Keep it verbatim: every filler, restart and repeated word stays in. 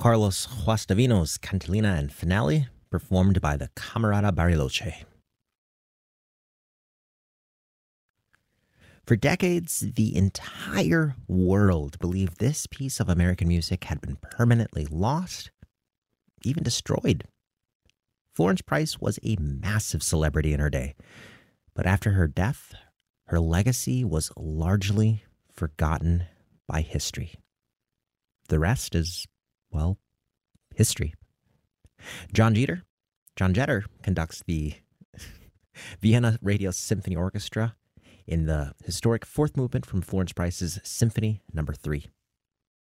Carlos Guastavino's Cantilena and Finale, performed by the Camerata Bariloche. For decades, the entire world believed this piece of American music had been permanently lost, even destroyed. Florence Price was a massive celebrity in her day, but after her death, her legacy was largely forgotten by history. The rest is, well, history. John Jeter, John Jeter conducts the Vienna Radio Symphony Orchestra in the historic fourth movement from Florence Price's Symphony Number Three.